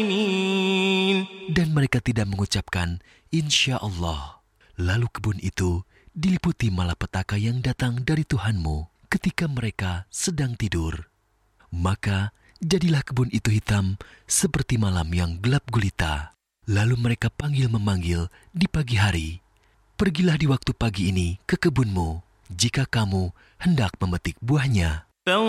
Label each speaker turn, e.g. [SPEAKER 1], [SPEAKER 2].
[SPEAKER 1] Dan mereka tidak mengucapkan insya Allah. Lalu kebun itu diliputi malapetaka yang datang dari Tuhanmu ketika mereka sedang tidur. Maka jadilah kebun itu hitam seperti malam yang gelap gulita. Lalu mereka panggil-memanggil di pagi hari, "Pergilah di waktu pagi ini ke kebunmu, jika kamu hendak memetik buahnya."